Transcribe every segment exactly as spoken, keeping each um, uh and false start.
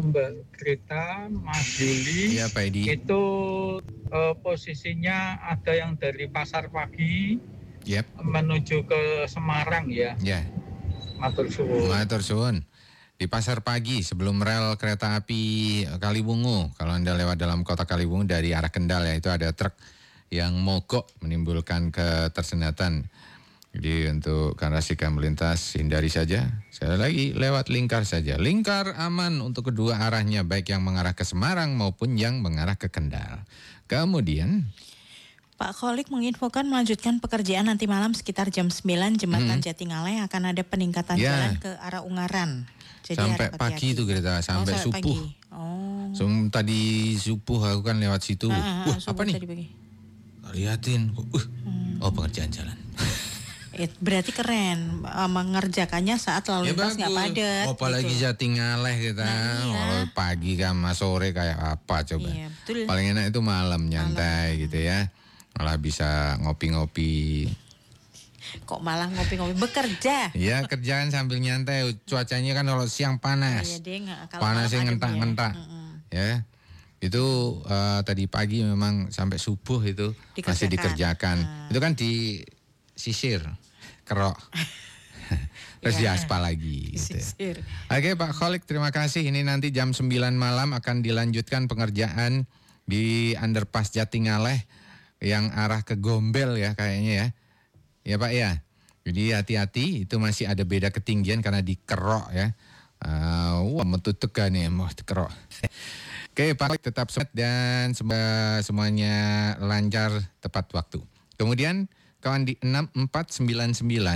Mbak Greta, Mas Yuli, Iya, Pak Edi. itu uh, posisinya ada yang dari Pasar Pagi Yep. menuju ke Semarang ya. Ya. Matur suwun. Matur suwun. Di Pasar Pagi sebelum rel kereta api Kaliwungu, kalau Anda lewat dalam kota Kaliwungu dari arah Kendal ya, itu ada truk yang mogok menimbulkan ketersendatan. Jadi untuk Karasika melintas hindari saja. Sekali lagi lewat lingkar saja. Lingkar aman untuk kedua arahnya, baik yang mengarah ke Semarang maupun yang mengarah ke Kendal. Kemudian Pak Kholik menginfokan melanjutkan pekerjaan nanti malam sekitar jam sembilan Jembatan hmm. Jatingaleh akan ada peningkatan ya. Jalan ke arah Ungaran. Jadi sampai pagi itu Greta, sampai oh, subuh. Pagi. Oh. So, tadi subuh aku kan lewat situ. Ah, Wah, apa nih? Pagi. Lihatin. Uh, hmm. Oh, pengerjaan jalan. It, berarti keren uh, mengerjakannya saat lalu lintas nggak ya padat. Oh, apalagi gitu. Jatingaleh kita. Nah, iya. Kalau pagi kan sore kayak apa coba. Iya, betul. Paling enak itu malam nyantai malam. Gitu ya. Malah bisa ngopi-ngopi. Kok malah ngopi-ngopi bekerja? Ya kerjaan sambil nyantai. Cuacanya kan kalau siang panas. Iya, deh, gak, panasnya ngentak-ngentak. Ya. ya. Itu uh, tadi pagi memang sampai subuh itu dikerjakan. Masih dikerjakan. Nah. Itu kan di sisir, kerok. Terus ya. Diaspal lagi gitu. Oke Pak Kholik, terima kasih. Ini nanti jam sembilan malam akan dilanjutkan pengerjaan di underpass Jatingaleh yang arah ke Gombel ya kayaknya ya. Ya Pak ya. Jadi hati-hati, itu masih ada beda ketinggian karena dikerok ya. Uh, wah metutukan nih, mau dikerok. Oke Pak Kholik tetap sehat dan semoga semuanya lancar tepat waktu. Kemudian kawan di enam empat sembilan sembilan.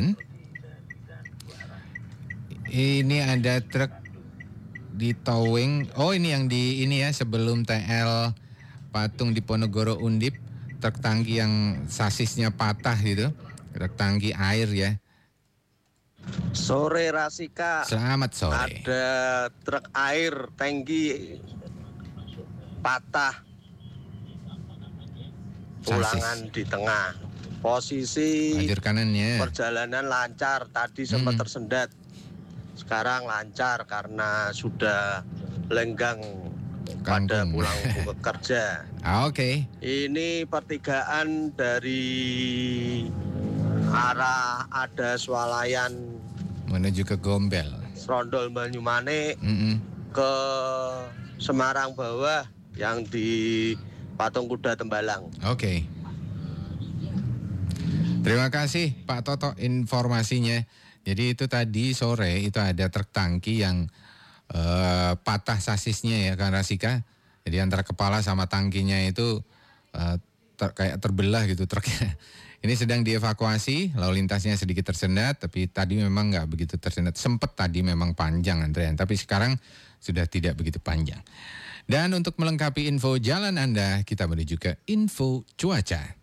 Ini ada truk di towing. Oh ini yang di ini ya sebelum T L Patung Diponegoro Undip. Truk tangki yang sasisnya patah gitu. Truk tangki air ya. Sore Rasika. Selamat sore. Ada truk air tangki patah. Ulangan di tengah. Posisi Anjir kanannya. Perjalanan lancar, tadi sempat hmm. tersendat. Sekarang lancar karena sudah lenggang Kampung. Pada pulang bekerja. Ah, oke. Okay. Ini pertigaan dari arah ada swalayan menuju ke Gombel. Serondol Banyumane mm-hmm. ke Semarang bawah yang di Patung Kuda Tembalang. Oke. Okay. Terima kasih Pak Toto informasinya. Jadi itu tadi sore itu ada truk tangki yang uh, patah sasisnya ya kan Rasika. Jadi antara kepala sama tangkinya itu uh, ter, kayak terbelah gitu truknya. Ini sedang dievakuasi, lalu lintasnya sedikit tersendat, tapi tadi memang nggak begitu tersendat. Sempat tadi memang panjang antrean, tapi sekarang sudah tidak begitu panjang. Dan untuk melengkapi info jalan Anda, kita menuju ke info cuaca.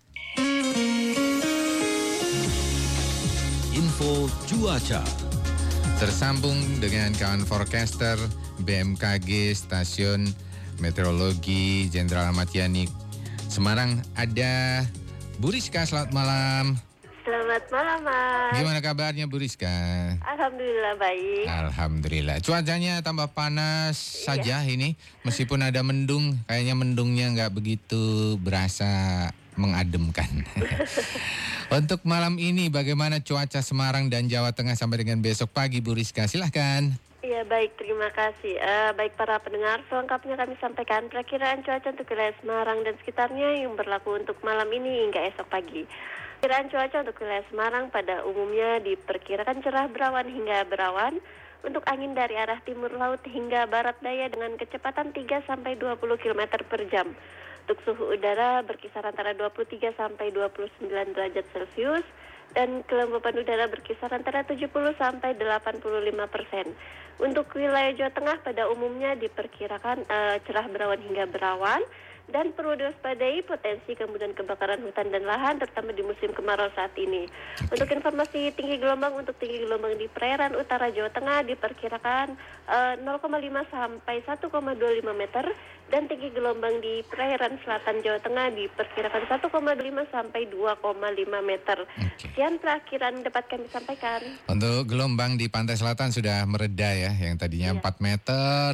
Info cuaca. Tersambung dengan kawan forecaster B M K G Stasiun Meteorologi Jenderal Ahmad Yani Semarang, ada Bu Rizka. Selamat malam. Selamat malam Mas. Gimana kabarnya Bu Rizka? Alhamdulillah baik. Alhamdulillah. Cuacanya tambah panas iya. saja ini, meskipun ada mendung, kayaknya mendungnya nggak begitu berasa mengademkan. Untuk malam ini bagaimana cuaca Semarang dan Jawa Tengah sampai dengan besok pagi Bu Rizka? Silahkan. Iya baik, terima kasih. Uh, baik para pendengar, selengkapnya kami sampaikan perakiraan cuaca untuk wilayah Semarang dan sekitarnya yang berlaku untuk malam ini hingga esok pagi. Perkiraan cuaca untuk wilayah Semarang pada umumnya diperkirakan cerah berawan hingga berawan. Untuk angin dari arah timur laut hingga barat daya dengan kecepatan tiga sampai dua puluh kilometer per jam. Untuk suhu udara berkisar antara dua puluh tiga sampai dua puluh sembilan derajat Celcius dan kelembapan udara berkisar antara tujuh puluh sampai delapan puluh lima persen. Untuk wilayah Jawa Tengah pada umumnya diperkirakan uh, cerah berawan hingga berawan dan perlu diwaspadai potensi kemudian kebakaran hutan dan lahan terutama di musim kemarau saat ini. Untuk informasi tinggi gelombang, untuk tinggi gelombang di perairan utara Jawa Tengah diperkirakan uh, nol koma lima sampai satu koma dua lima meter dan tinggi gelombang di perairan selatan Jawa Tengah diperkirakan satu koma dua lima sampai dua koma lima meter. Okay. Sekian perakiraan dapat kami sampaikan. Untuk gelombang di pantai selatan sudah mereda ya, yang tadinya iya. empat meter